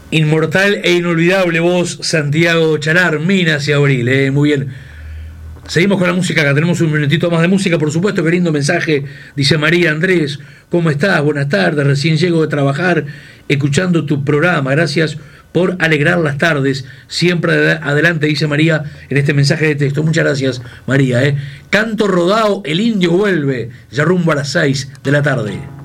Inmortal e inolvidable voz, Santiago Chalar, Minas y Abril, muy bien. Seguimos con la música, acá tenemos un minutito más de música, por supuesto, qué lindo mensaje, dice María Andrés, ¿cómo estás? Buenas tardes, recién llego de trabajar, escuchando tu programa, gracias por alegrar las tardes, siempre adelante, dice María en este mensaje de texto, muchas gracias María. Canto rodado, el indio vuelve, ya rumbo a las 6 de la tarde.